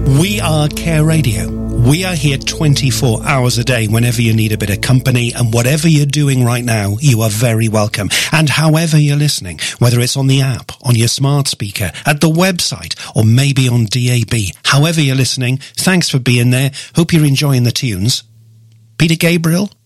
We are Care Radio. We are here 24 hours a day whenever you need a bit of company, and whatever you're doing right now, you are very welcome. And however you're listening, whether it's on the app, on your smart speaker, at the website, or maybe on DAB, however you're listening, thanks for being there. Hope you're enjoying the tunes. Peter Gabriel,